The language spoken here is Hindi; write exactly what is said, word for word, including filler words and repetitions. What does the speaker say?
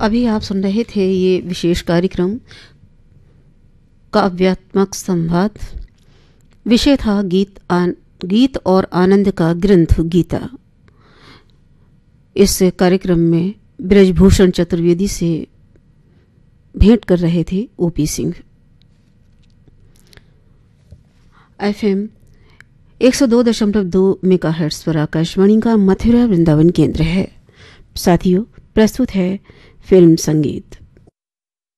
अभी आप सुन रहे थे ये विशेष कार्यक्रम काव्यात्मक संवाद। विषय था गीत आन, गीत और आनंद का ग्रंथ गीता। इस कार्यक्रम में ब्रजभूषण चतुर्वेदी से भेंट कर रहे थे ओपी सिंह। एफएम एक सौ दो दशमलव दो मेगाहर्ट्ज पर आकाशवाणी का मथुरा वृंदावन केंद्र है। साथियों, प्रस्तुत है फिल्म संगीत।